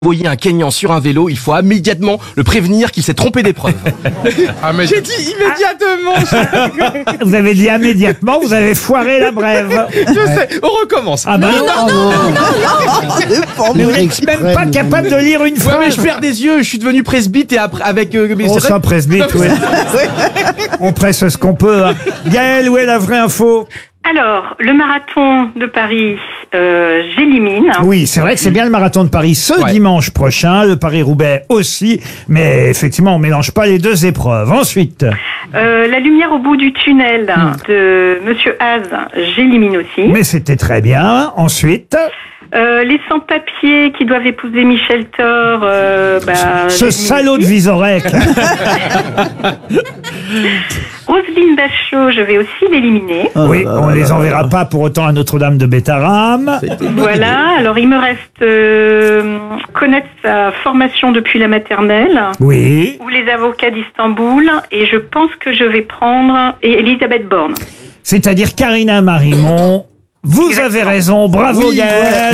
voyez un Kenyan sur un vélo, il faut immédiatement le prévenir qu'il s'est trompé d'épreuve. J'ai dit immédiatement. Vous avez dit immédiatement, vous avez foiré la brève. Je sais, on recommence. Ah bah Non. mais vous n'êtes même pas capable de lire une Ouais, phrase. mais je perds des yeux, je suis devenu presbyte et après avec mais On c'est vrai- s'en presbyte, oui. On presse ce qu'on peut. Hein. Gaël, où est la vraie info? Alors, le marathon de Paris, j'élimine. Oui, c'est vrai que c'est bien le marathon de Paris ce Ouais. dimanche prochain, le Paris-Roubaix aussi, mais effectivement, on mélange pas les deux épreuves. Ensuite, La lumière au bout du tunnel de Monsieur Haas, j'élimine aussi. mais c'était très bien. Ensuite, Les sans-papiers qui doivent épouser Michel Thor, ce j'élimine salaud de aussi. Vizorek. Roselyne Bachot, je vais aussi l'éliminer. Oui, on les enverra pas pour autant à Notre-Dame de Bétarame. Voilà, alors il me reste connaître sa formation depuis la maternelle, Oui. ou les avocats d'Istanbul, et je pense que je vais prendre Elisabeth Borne. C'est-à-dire Karina Marimon. Vous avez raison, bravo Oui, Gaël.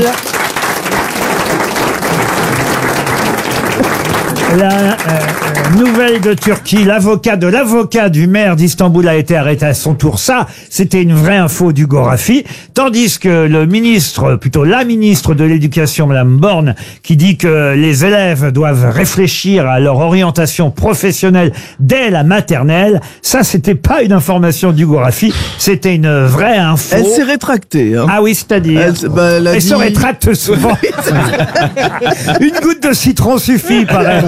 La nouvelle de Turquie, l'avocat du maire d'Istanbul a été arrêté à son tour. Ça, c'était une vraie info du Gorafi. Tandis que la ministre de l'Éducation, Madame Borne, qui dit que les élèves doivent réfléchir à leur orientation professionnelle dès la maternelle, ça, c'était pas une information du Gorafi, c'était une vraie info. Elle s'est rétractée. Hein. Ah oui, c'est-à-dire Elle a elle dit... se rétracte souvent. Une goutte de citron suffit, pareil.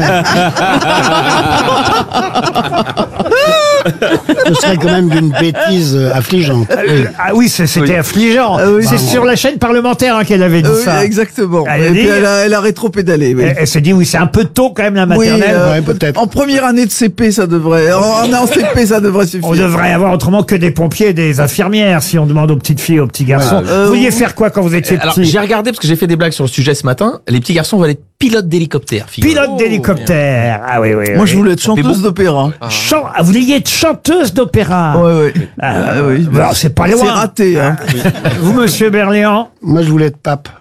Ce serait quand même d'une bêtise affligeante. Ah oui, c'était affligeant. Ah oui. C'est sur la chaîne parlementaire qu'elle avait dit Oui, ça. exactement. Elle a Et dit- puis elle a rétropédalé. Oui. Elle s'est dit, oui, c'est un peu tôt quand même la Oui, maternelle. Ouais, peut-être. en première année de CP, ça devrait. En CP, ça devrait suffire. On devrait avoir autrement que des pompiers et des infirmières si on demande aux petites filles, aux petits garçons. Vous vouliez faire quoi quand vous étiez Alors petit? j'ai regardé parce que j'ai fait des blagues sur le sujet ce matin. Les petits garçons veulent être pilotes d'hélicoptère. figurez-vous. Pilote d'hélicoptère. Ah oui, oui. Moi, oui. je voulais être chanteuse d'opéra. Vous vouliez être chanteuse d'opéra. Ouais. Ah, oui. bah, c'est pas C'est loin. raté. Hein. Vous, monsieur Berléand? Moi, je voulais être pape.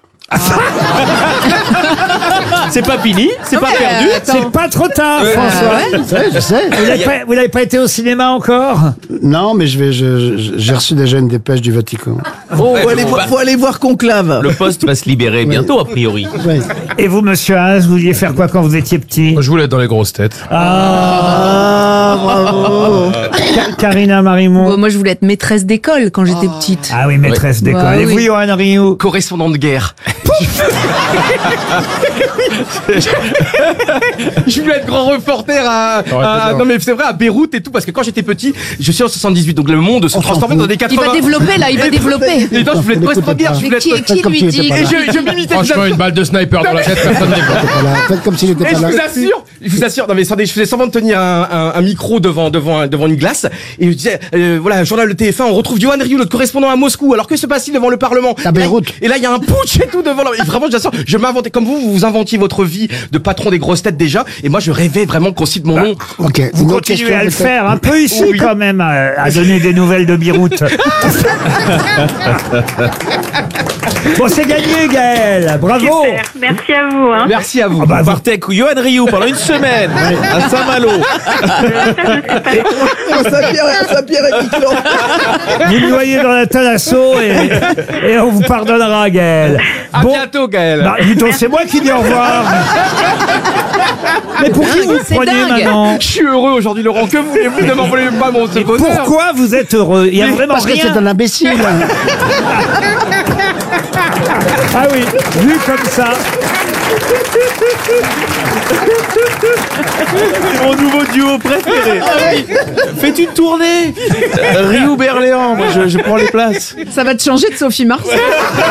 C'est pas fini, c'est pas perdu. C'est pas trop tard, François. Je sais. Vous n'avez pas été au cinéma encore? Non, mais j'ai reçu déjà une dépêche du Vatican. Faut aller voir Conclave. Le poste va se libérer bientôt a priori. Ouais. Et vous, monsieur Haas, vous vouliez faire quoi quand vous étiez petit? Moi, je voulais être dans les grosses têtes. Ah, bravo. Karina Marimon. Moi, je voulais être maîtresse d'école quand j'étais petite. Ah oui, maîtresse d'école. Bah Et vous, oui. Johan Rioux? Correspondant de guerre. Je voulais être grand reporter non mais c'est vrai à Beyrouth et tout parce que quand j'étais petit, je suis en 78 donc le monde se transformait dans des 80. Il va développer, là, il va développer. Et donc je voulais être correspondant de guerre, je Mais voulais être qui comme lui tu étais dit pas et là. je m'imitais Franchement, une balle de sniper dans la tête, personne n'est Voilà, faites comme s'il n'était et pas là. je vous assure, non mais attendez, je faisais semblant de tenir un micro devant une glace et je disais, voilà, journal de TF1, on retrouve Johan Rioux, notre correspondant à Moscou, alors que se passe-t-il devant le Parlement? À Beyrouth. Et là, il y a un putsch et tout devant, et vraiment, j'assure, je m'inventais, comme vous inventiez votre vie de patron des grosses têtes déjà, et moi, je rêvais vraiment qu'on cite mon nom. Ok. Vous Une autre continuez question, à le peut-être. faire un peu ici Oui. quand même, à donner des nouvelles de Beyrouth. Bon, c'est gagné, Gaël. Bravo. Super, merci à vous. Hein. Merci à vous. bah, Vous partez avec Johan Rioux pendant une semaine à Saint-Malo. Saint-Pierre et Miquelon. Vous le voyez dans la Thalasso et on vous pardonnera, Gaël. À bientôt, Gaël. Bah, dis donc, c'est moi qui dis au revoir. Mais pour qui vous c'est prenez dingue. maintenant? Je suis heureux aujourd'hui, Laurent. Que voulez-vous? Ne m'en voulez pas mon bonheur. Pourquoi vous êtes heureux? Il y a vraiment Parce que rien. c'est un imbécile. Ah oui, vu comme ça. Mon nouveau duo préféré. Faites une tournée. Rioux Berléand, moi je prends les places. Ça va te changer de Sophie Marceau.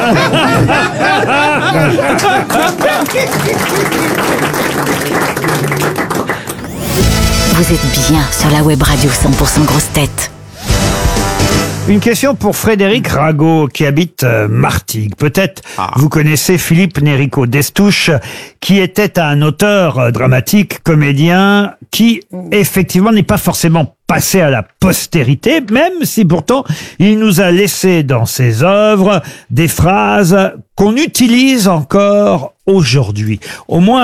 Vous êtes bien sur la web radio 100% grosse tête. Une question pour Frédéric Rago qui habite Martigues. Peut-être vous connaissez Philippe Nérico Destouche qui était un auteur dramatique, comédien qui effectivement n'est pas forcément passé à la postérité, même si pourtant il nous a laissé dans ses œuvres des phrases qu'on utilise encore aujourd'hui. Au moins